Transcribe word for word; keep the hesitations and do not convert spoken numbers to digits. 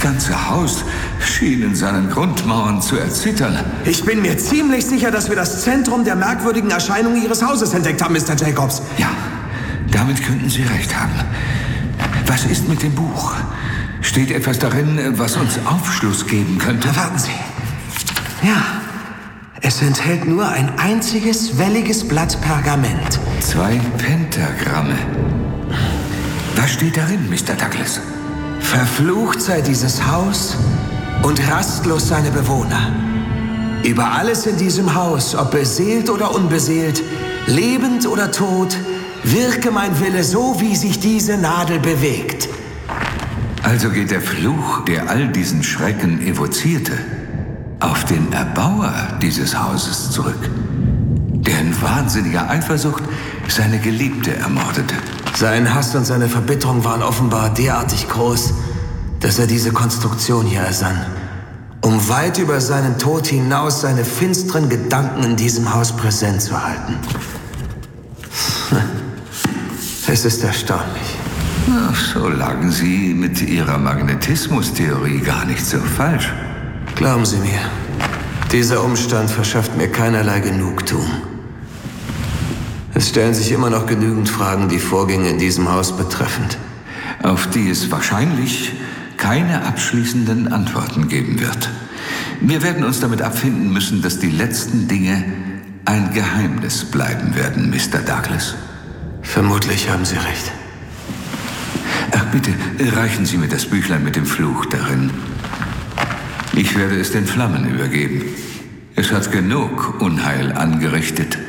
ganze Haus schien in seinen Grundmauern zu erzittern. Ich bin mir ziemlich sicher, dass wir das Zentrum der merkwürdigen Erscheinungen Ihres Hauses entdeckt haben, Mister Jacobs. Ja, damit könnten Sie recht haben. Was ist mit dem Buch? Steht etwas darin, was uns Aufschluss geben könnte? Warten Sie. Ja, es enthält nur ein einziges welliges Blatt Pergament. Zwei Pentagramme. Was steht darin, Mister Douglas? Verflucht sei dieses Haus und rastlos seine Bewohner. Über alles in diesem Haus, ob beseelt oder unbeseelt, lebend oder tot, wirke mein Wille so, wie sich diese Nadel bewegt. Also geht der Fluch, der all diesen Schrecken evozierte, auf den Erbauer dieses Hauses zurück, der in wahnsinniger Eifersucht seine Geliebte ermordete. Sein Hass und seine Verbitterung waren offenbar derartig groß, dass er diese Konstruktion hier ersann, um weit über seinen Tod hinaus seine finsteren Gedanken in diesem Haus präsent zu halten. Es ist erstaunlich. Ach, so lagen Sie mit Ihrer Magnetismustheorie gar nicht so falsch. Glauben Sie mir, dieser Umstand verschafft mir keinerlei Genugtuung. Es stellen sich immer noch genügend Fragen, die Vorgänge in diesem Haus betreffend, auf die es wahrscheinlich keine abschließenden Antworten geben wird. Wir werden uns damit abfinden müssen, dass die letzten Dinge ein Geheimnis bleiben werden, Mister Douglas. Vermutlich haben Sie recht. Ach, bitte, reichen Sie mir das Büchlein mit dem Fluch darin. Ich werde es den Flammen übergeben. Es hat genug Unheil angerichtet.